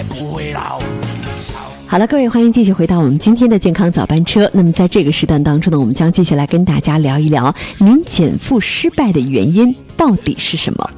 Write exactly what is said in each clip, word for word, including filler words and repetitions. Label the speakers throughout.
Speaker 1: 才不会老。
Speaker 2: 好了，各位，欢迎继续回到我们今天的健康早班车。那么在这个时段当中呢，我们将继续来跟大家聊一聊您减负失败的原因到底是什么。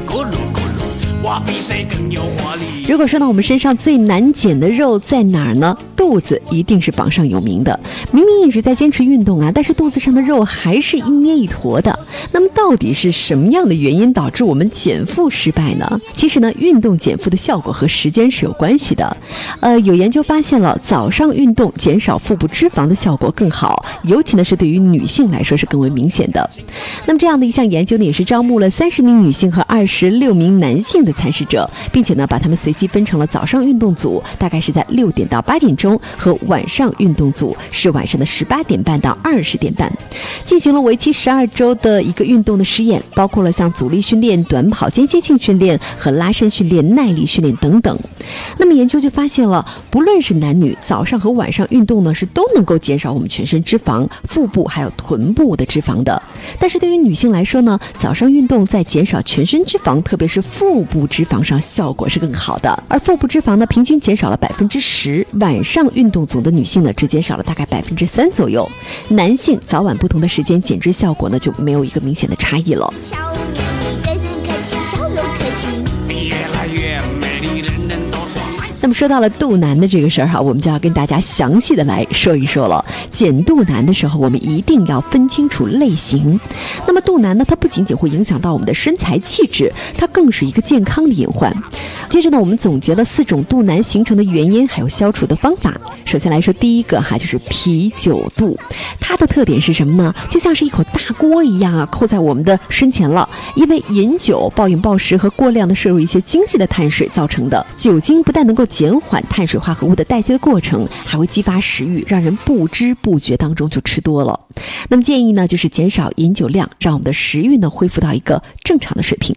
Speaker 2: 如果说呢，我们身上最难减的肉在哪儿呢？肚子一定是榜上有名的。明明一直在坚持运动啊，但是肚子上的肉还是一捏一坨的。那么到底是什么样的原因导致我们减负失败呢？其实呢，运动减负的效果和时间是有关系的。呃，有研究发现了，早上运动减少腹部脂肪的效果更好，尤其呢是对于女性来说是更为明显的。那么这样的一项研究呢，也是招募了三十名女性和二十六名男性的参试者，并且呢把他们随机分成了早上运动组，大概是在六点到八点钟，和晚上运动组是晚上的十八点半到二十点半，进行了为期十二周的一个运动的实验，包括了像阻力训练、短跑间歇性训练和拉伸训练、耐力训练等等。那么研究就发现了，不论是男女，早上和晚上运动呢是都能够减少我们全身脂肪、腹部还有臀部的脂肪的。但是对于女性来说呢，早上运动在减少全身脂肪，特别是腹部脂肪上效果是更好的。而腹部脂肪呢，平均减少了百分之十，晚上运动组的女性呢，只减少了大概百分之三左右。男性早晚不同的时间减脂效果呢，就没有一个明显的差异了。
Speaker 3: 小秘密，人人可亲，小肉可亲，
Speaker 1: 越来越美丽，人人都说。
Speaker 2: 那么说到了肚腩的这个事儿哈，我们就要跟大家详细的来说一说了。减肚腩的时候，我们一定要分清楚类型。那么肚腩呢，它不仅仅会影响到我们的身材气质，它更是一个健康的隐患。接着呢，我们总结了四种肚腩形成的原因，还有消除的方法。首先来说，第一个哈就是啤酒肚，它的特点是什么呢？就像是一口大锅一样啊，扣在我们的身前了。因为饮酒、暴饮暴食和过量的摄入一些精细的碳水造成的。酒精不但能够减缓碳水化合物的代谢的过程，还会激发食欲，让人不知不觉当中就吃多了。那么建议呢，就是减少饮酒量，让我们的食欲呢恢复到一个正常的水平。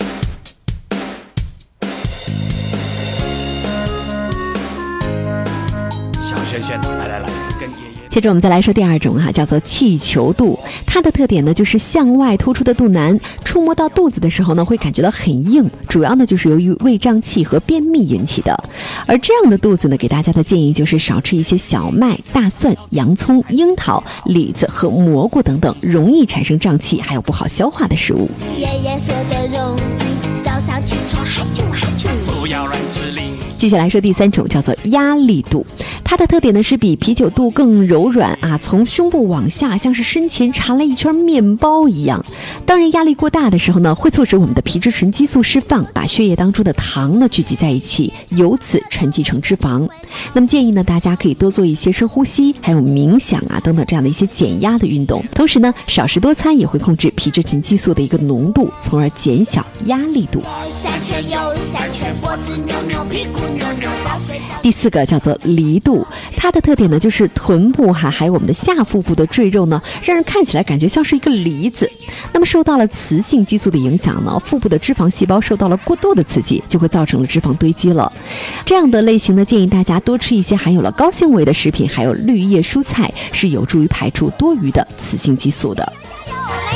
Speaker 1: 小轩轩，来来来，跟爷爷。
Speaker 2: 接着我们再来说第二种哈、啊，叫做气球肚。它的特点呢，就是向外突出的肚腩，触摸到肚子的时候呢，会感觉到很硬，主要呢就是由于胃胀气和便秘引起的。而这样的肚子呢，给大家的建议就是少吃一些小麦、大蒜、洋葱、樱桃、李子和蘑菇等等容易产生胀气还有不好消化的食物。
Speaker 3: 爷爷说的容易，早上起床喊啾喊啾，
Speaker 1: 不要乱吃零。
Speaker 2: 继续来说第三种，叫做压力肚。它的特点呢是比啤酒肚更柔软啊，从胸部往下像是身前缠了一圈面包一样。当然压力过大的时候呢，会促使我们的皮质醇激素释放，把血液当中的糖呢聚集在一起，由此沉积成脂肪。那么建议呢，大家可以多做一些深呼吸，还有冥想啊等等这样的一些减压的运动。同时呢，少食多餐也会控制皮质醇激素的一个浓度，从而减小压力肚。
Speaker 3: 三圈又三圈，脖子扭扭，屁股扭扭，早睡早。
Speaker 2: 第四个叫做梨肚，它的特点呢就是臀部哈还有我们的下腹部的赘肉呢，让人看起来感觉像是一个梨子。那么受到了雌性激素的影响呢，腹部的脂肪细胞受到了过度的刺激，就会造成了脂肪堆积了。这样的类型呢，建议大家多吃一些含有了高纤维的食品，还有绿叶蔬菜，是有助于排出多余的雌性激素的。